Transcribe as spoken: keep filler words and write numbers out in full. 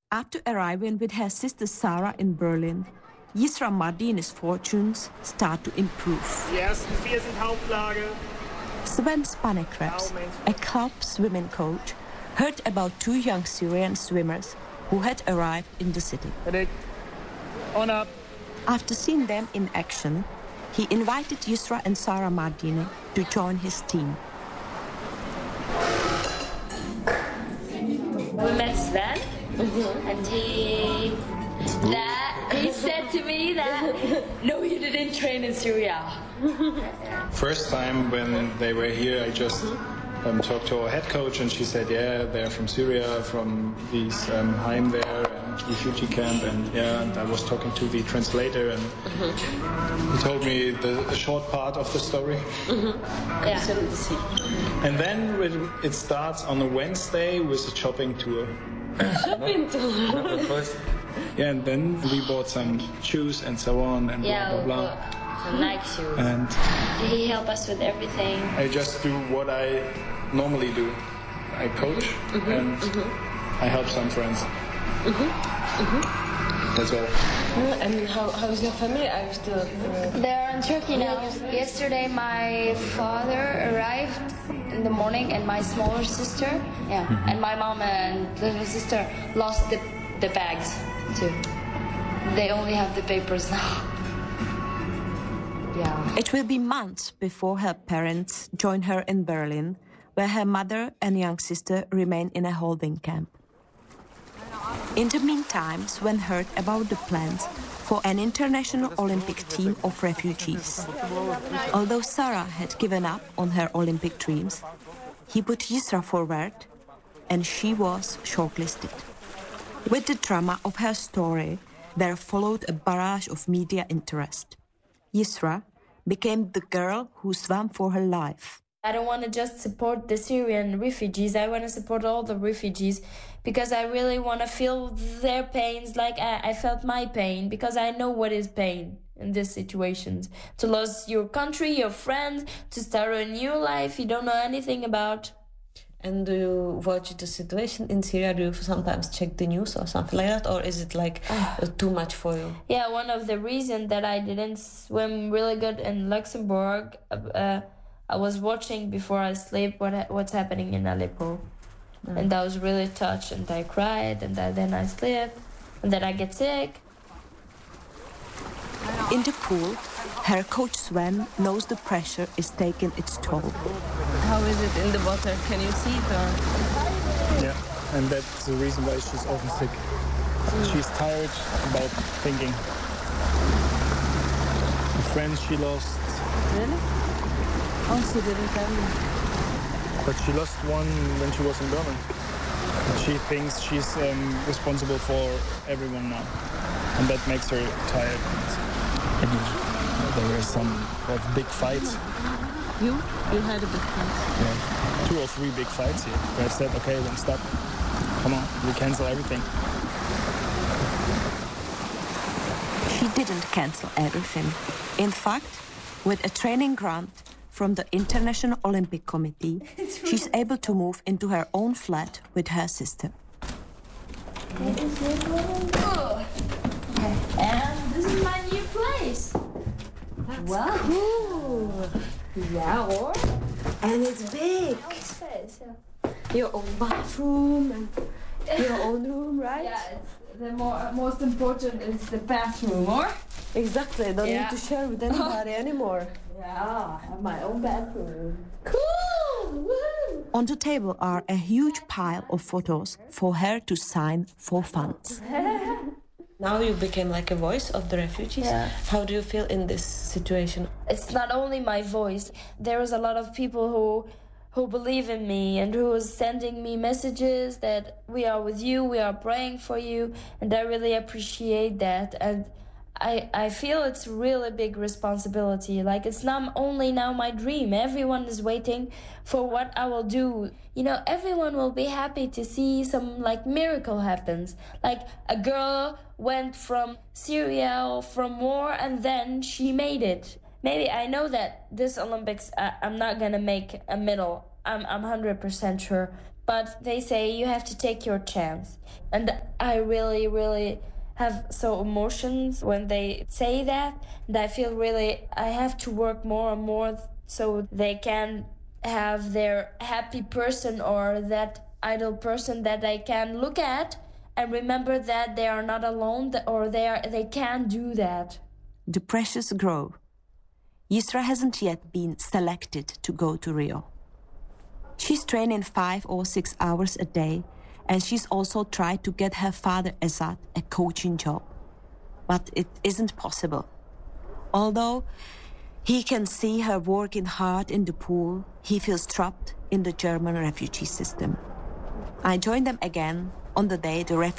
After arriving with her sister Sarah in Berlin, Yusra Mardini's fortunes start to improve. Die ersten vier sind Hauptlage. Sven Spanekrebs, a club swimming coach, heard about two young Syrian swimmers who had arrived in the city. Ready? On up. After seeing them in action, he invited Yusra and Sarah Mardini to join his team. We met Sven, mm-hmm. and he that he said to me that no, you didn't train in Syria. First time when they were here, I just um, talked to our head coach, and she said, "Yeah, they're from Syria, from these um, Heim there and refugee camp." And yeah, and I was talking to the translator, and mm-hmm. he told me the, the short part of the story. Mm-hmm. Yeah. And then it starts on a Wednesday with a shopping tour. Shopping tour. Yeah, and then we bought some shoes and so on, and yeah, blah blah blah. Some Nike shoes. And he helped us with everything. I just do what I normally do. I coach mm-hmm. and mm-hmm. I help some friends. Mm-hmm. Mm-hmm. That's all. Uh, and how how is your family? Are you still? Uh... They're in Turkey now. Yesterday, my father arrived in the morning, and my smaller sister, yeah, mm-hmm. and my mom and little sister lost the the bags too. They only have the papers now. Yeah. It will be months before her parents join her in Berlin, where her mother and young sister remain in a holding camp. In the meantime, Sven heard about the plans for an international Olympic team of refugees. Although Sarah had given up on her Olympic dreams, he put Yusra forward, and she was shortlisted. With the drama of her story, there followed a barrage of media interest. Yusra became the girl who swam for her life. I don't want to just support the Syrian refugees. I want to support all the refugees because I really want to feel their pains like I, I felt my pain, because I know what is pain in these situations. To lose your country, your friends, to start a new life you don't know anything about. And do you watch the situation in Syria? Do you sometimes check the news or something like that? Or is it like uh, too much for you? Yeah, one of the reasons that I didn't swim really good in Luxembourg, uh, I was watching before I sleep what what's happening in Aleppo. Mm. And I was really touched, and I cried, and I, then I sleep, and then I get sick. In the pool, her coach Sven knows the pressure is taking its toll. How is it in the water? Can you see it? Or? Yeah, and that's the reason why she's often sick. Mm. She's tired about thinking. The friends she lost. Really? Oh, she didn't tell me. But she lost one when she was in Berlin. And she thinks she's um, responsible for everyone now. And that makes her tired. And there were some like, big fights. You? You had a big fight? Yeah, two or three big fights here. Where I said, okay, then stop. Come on, we cancel everything. She didn't cancel everything. In fact, with a training grant from the International Olympic Committee, she's able to move into her own flat with her sister. Okay. And this is my new place. That's wow. Cool. Yeah, or? And it's big. Space, yeah. Your own bathroom and your own room, right? Yeah, it's the more, most important is the bathroom, or? Exactly, don't yeah. need to share with anybody anymore. Yeah, I have my own bathroom. Cool! Woo! On the table are a huge pile of photos for her to sign for funds. Now you became like a voice of the refugees. Yeah. How do you feel in this situation? It's not only my voice. There is a lot of people who who believe in me and who is sending me messages that we are with you, we are praying for you, and I really appreciate that. And I, I feel it's really big responsibility. Like, it's not only now my dream. Everyone is waiting for what I will do. You know, everyone will be happy to see some, like, miracle happens. Like, a girl went from Syria or from war, and then she made it. Maybe I know that this Olympics, I, I'm not going to make a medal. I'm, I'm one hundred percent sure. but they say you have to take your chance. And I really, really have so emotions when they say that, and I feel really I have to work more and more so they can have their happy person or that idle person that they can look at and remember that they are not alone or they are they can do that. The pressures grow. Yusra hasn't yet been selected to go to Rio. She's training five or six hours a day, and she's also tried to get her father Azad a coaching job. But it isn't possible. Although he can see her working hard in the pool, he feels trapped in the German refugee system. I joined them again on the day the